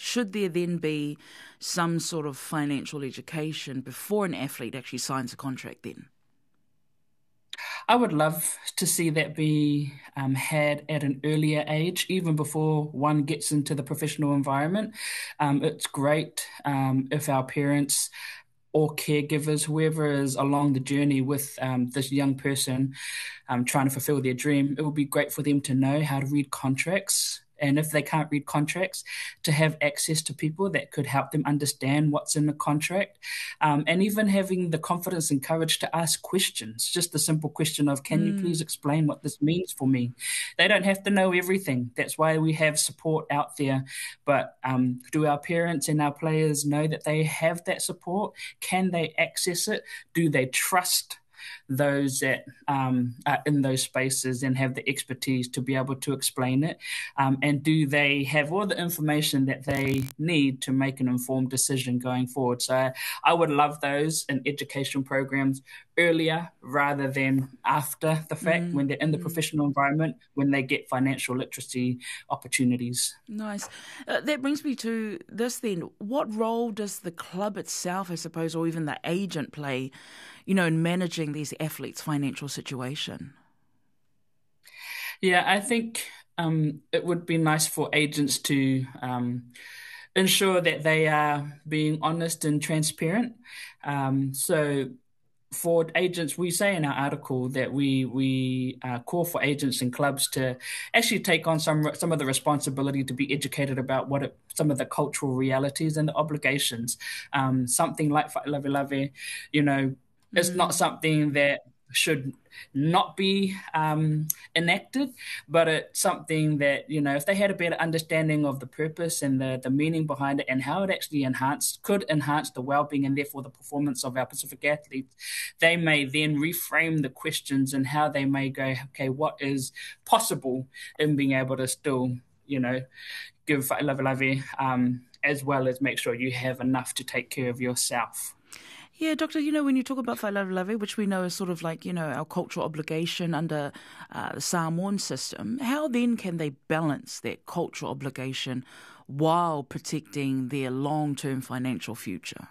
should there then be some sort of financial education before an athlete actually signs a contract then? I would love to see that be had at an earlier age, even before one gets into the professional environment. It's great if our parents or caregivers, whoever is along the journey with this young person trying to fulfill their dream, it would be great for them to know how to read contracts. And if they can't read contracts, to have access to people that could help them understand what's in the contract. And even having the confidence and courage to ask questions. Just the simple question of, can you please explain what this means for me? They don't have to know everything. That's why we have support out there. But do our parents and our players know that they have that support? Can they access it? Do they trust those that are in those spaces and have the expertise to be able to explain it? And do they have all the information that they need to make an informed decision going forward? So I would love those in education programs earlier rather than after the fact when they're in the professional environment, when they get financial literacy opportunities. Nice. That brings me to this then. What role does the club itself, I suppose, or even the agent play, in managing these athletes' financial situation? Yeah, I think it would be nice for agents to ensure that they are being honest and transparent. So for agents, we say in our article that we call for agents and clubs to actually take on some of the responsibility to be educated about some of the cultural realities and the obligations. Something like Love Love, it's not something that should not be enacted, but it's something that, if they had a better understanding of the purpose and the meaning behind it and how it actually could enhance the well-being and therefore the performance of our Pacific athletes, they may then reframe the questions and how they may go, okay, what is possible in being able to still, give Love as well as make sure you have enough to take care of yourself. Yeah, Doctor, when you talk about Whailaulave, which we know is sort of like, our cultural obligation under the Samoan system, how then can they balance that cultural obligation while protecting their long-term financial future?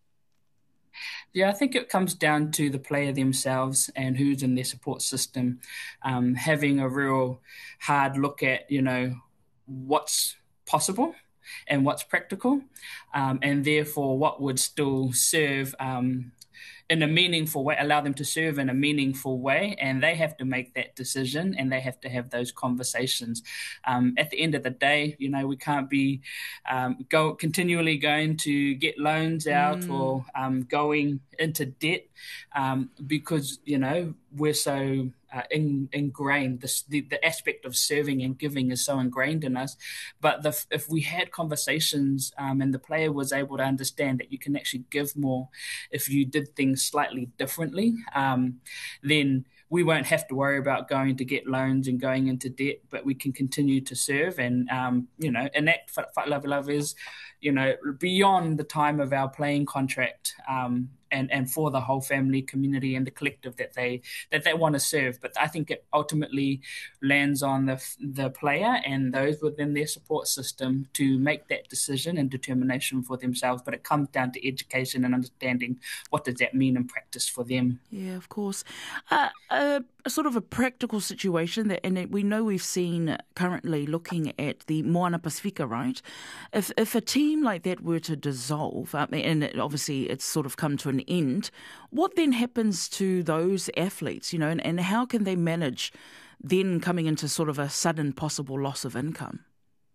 Yeah, I think it comes down to the player themselves and who's in their support system, having a real hard look at, what's possible and what's practical, and therefore what would still serve in a meaningful way, allow them to serve in a meaningful way, and they have to make that decision and they have to have those conversations. At the end of the day, we can't be continually going to get loans out or going into debt because, we're so ingrained. The aspect of serving and giving is so ingrained in us. But if we had conversations and the player was able to understand that you can actually give more if you did things slightly differently, then we won't have to worry about going to get loans and going into debt, but we can continue to serve and, enact Love is, beyond the time of our playing contract, and for the whole family, community, and the collective that they want to serve. But I think it ultimately lands on the player and those within their support system to make that decision and determination for themselves. But it comes down to education and understanding what does that mean in practice for them. Yeah, of course. A sort of a practical situation and we know we've seen currently looking at the Moana Pacifica, right? If a team like that were to dissolve, and obviously it's sort of come to an end, what then happens to those athletes, and how can they manage then coming into sort of a sudden possible loss of income?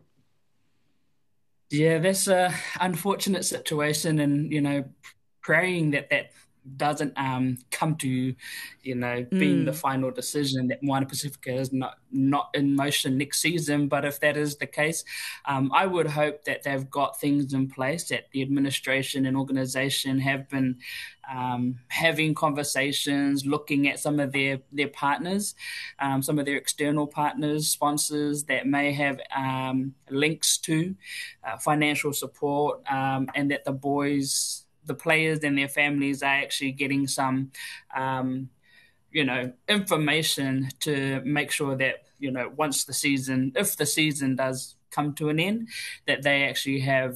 Yeah, that's a unfortunate situation, and praying that doesn't come to being the final decision, that Moana Pacifica is not in motion next season. But if that is the case, I would hope that they've got things in place, that the administration and organisation have been having conversations, looking at some of their partners, some of their external partners, sponsors that may have links to financial support, and that the players and their families are actually getting some, information to make sure that, if the season does come to an end, that they actually have